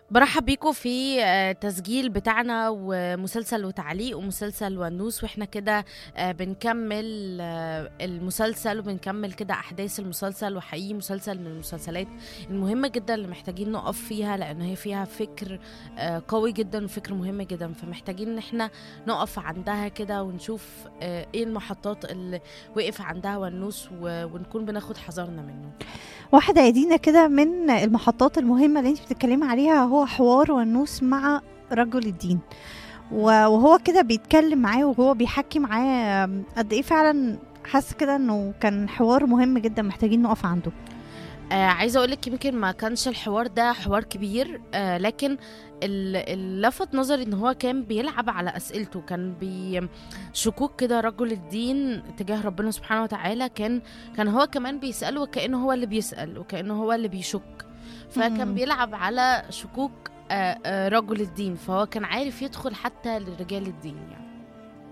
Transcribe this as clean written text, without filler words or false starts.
برحب بيكم في تسجيل بتاعنا ومسلسل وتعليق ومسلسل ونوس، واحنا كده بنكمل المسلسل وبنكمل كده احداث المسلسل. وحقيقي مسلسل من المسلسلات المهمة جدا اللي محتاجين نقف فيها، لان هي فيها فكر قوي جدا وفكر مهم جدا، فمحتاجين ان احنا نقف عندها كده ونشوف ايه المحطات اللي وقف عندها ونوس ونكون بناخد حذرنا منه. واحدة يا دينا كده من المحطات المهمة اللي انت بتتكلمي عليها هو حوار ونوس مع رجل الدين. وهو كده بيتكلم معاه وهو بيحكي معاه قد ايه فعلا حاسة كده انه كان حوار مهم جدا محتاجين نقف عنده. عايزه اقول لك يمكن ما كانش الحوار ده حوار كبير، لكن اللي لفت نظري ان هو كان بيلعب على اسئلته، كان شكوك كده رجل الدين تجاه ربنا سبحانه وتعالى، كان هو كمان بيسأله وكأنه هو اللي بيسأل وكأنه هو اللي بيشك، فكان مم. بيلعب على شكوك رجل الدين، فهو كان عارف يدخل حتى لرجال الدين يعني.